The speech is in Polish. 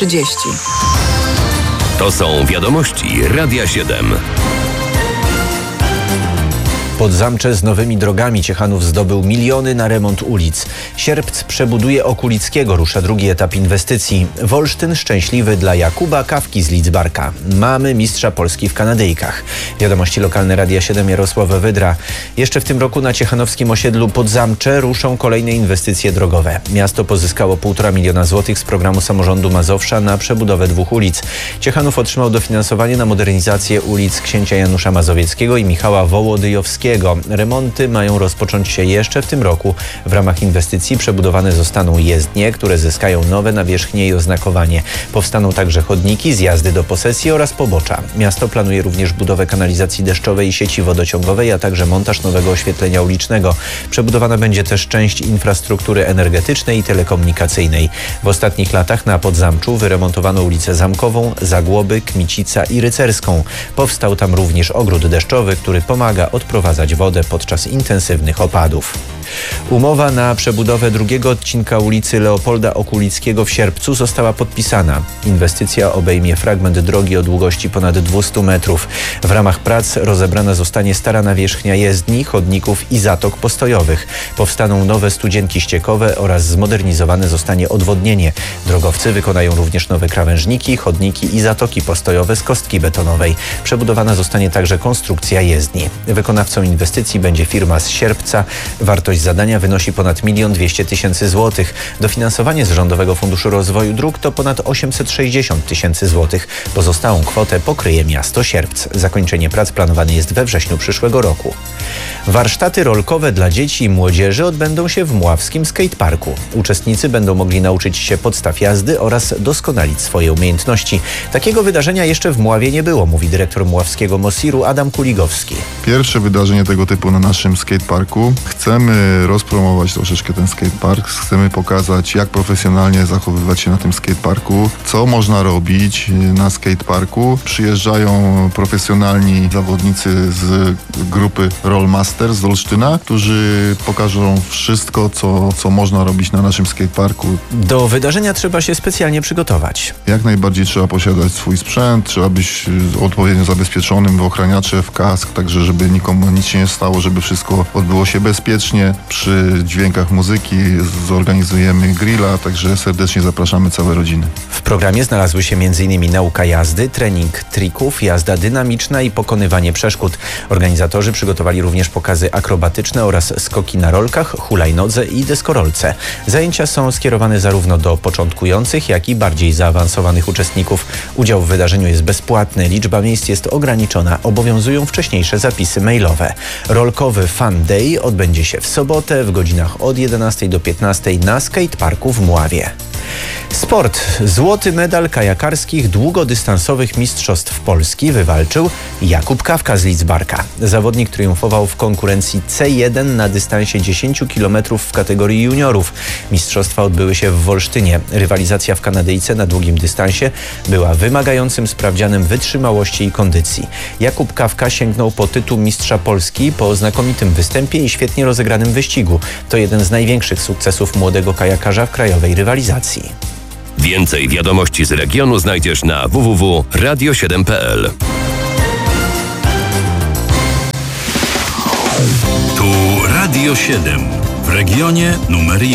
30. To są wiadomości Radia 7. Podzamcze z nowymi drogami Ciechanów zdobył miliony na remont ulic. Sierpc przebuduje Okulickiego, rusza drugi etap inwestycji. Wolsztyn szczęśliwy dla Jakuba Kawki z Lidzbarka. Mamy mistrza Polski w kanadyjkach. Wiadomości lokalne Radia 7, Jarosław Wydra. Jeszcze w tym roku na ciechanowskim osiedlu Podzamcze ruszą kolejne inwestycje drogowe. Miasto pozyskało 1,5 miliona złotych z programu samorządu Mazowsza na przebudowę 2 ulic. Ciechanów otrzymał dofinansowanie na modernizację ulic księcia Janusza Mazowieckiego i Michała Wołodyjowskiego. Remonty mają rozpocząć się jeszcze w tym roku. W ramach inwestycji przebudowane zostaną jezdnie, które zyskają nowe nawierzchnie i oznakowanie. Powstaną także chodniki, zjazdy do posesji oraz pobocza. Miasto planuje również budowę kanalizacji deszczowej i sieci wodociągowej, a także montaż nowego oświetlenia ulicznego. Przebudowana będzie też część infrastruktury energetycznej i telekomunikacyjnej. W ostatnich latach na Podzamczu wyremontowano ulicę Zamkową, Zagłoby, Kmicica i Rycerską. Powstał tam również ogród deszczowy, który pomaga odprowadzać wodę podczas intensywnych opadów. Umowa na przebudowę drugiego odcinka ulicy Leopolda Okulickiego w Sierpcu została podpisana. Inwestycja obejmie fragment drogi o długości ponad 200 metrów. W ramach prac rozebrana zostanie stara nawierzchnia jezdni, chodników i zatok postojowych. Powstaną nowe studzienki ściekowe oraz zmodernizowane zostanie odwodnienie. Drogowcy wykonają również nowe krawężniki, chodniki i zatoki postojowe z kostki betonowej. Przebudowana zostanie także konstrukcja jezdni. Wykonawcą inwestycji będzie firma z Sierpca. Wartość zadania wynosi ponad 1 200 000 złotych. Dofinansowanie z Rządowego Funduszu Rozwoju Dróg to ponad 860 000 złotych. Pozostałą kwotę pokryje miasto Sierpc. Zakończenie prac planowane jest we wrześniu przyszłego roku. Warsztaty rolkowe dla dzieci i młodzieży odbędą się w mławskim skateparku. Uczestnicy będą mogli nauczyć się podstaw jazdy oraz doskonalić swoje umiejętności. Takiego wydarzenia jeszcze w Mławie nie było, mówi dyrektor mławskiego Mosiru Adam Kuligowski. Pierwsze wydarzenie tego typu na naszym skateparku. Chcemy rozpromować troszeczkę ten skatepark. Chcemy pokazać, jak profesjonalnie zachowywać się na tym skateparku, co można robić na skateparku. Przyjeżdżają profesjonalni zawodnicy z grupy Rollmaster z Olsztyna, którzy pokażą wszystko, co można robić na naszym skateparku. Do wydarzenia trzeba się specjalnie przygotować. Jak najbardziej trzeba posiadać swój sprzęt, trzeba być odpowiednio zabezpieczonym w ochraniacze, w kask, także żeby nikomu nic się nie stało, żeby wszystko odbyło się bezpiecznie. Przy dźwiękach muzyki zorganizujemy grilla, także serdecznie zapraszamy całe rodziny. W programie znalazły się m.in. nauka jazdy, trening trików, jazda dynamiczna i pokonywanie przeszkód. Organizatorzy przygotowali również pokazy akrobatyczne oraz skoki na rolkach, hulajnodze i deskorolce. Zajęcia są skierowane zarówno do początkujących, jak i bardziej zaawansowanych uczestników. Udział w wydarzeniu jest bezpłatny, liczba miejsc jest ograniczona, obowiązują wcześniejsze zapisy mailowe. Rolkowy Fun Day odbędzie się w sobotę w godzinach od 11 do 15 na skateparku w Mławie. Sport. Złoty medal kajakarskich długodystansowych mistrzostw Polski wywalczył Jakub Kawka z Lidzbarka. Zawodnik triumfował w konkurencji C1 na dystansie 10 km w kategorii juniorów. Mistrzostwa odbyły się w Wolsztynie. Rywalizacja w Kanadyjce na długim dystansie była wymagającym sprawdzianem wytrzymałości i kondycji. Jakub Kawka sięgnął po tytuł mistrza Polski po znakomitym występie i świetnie rozegranym wyścigu. To jeden z największych sukcesów młodego kajakarza w krajowej rywalizacji. Więcej wiadomości z regionu znajdziesz na www.radio7.pl. Tu Radio 7 w regionie numer 1.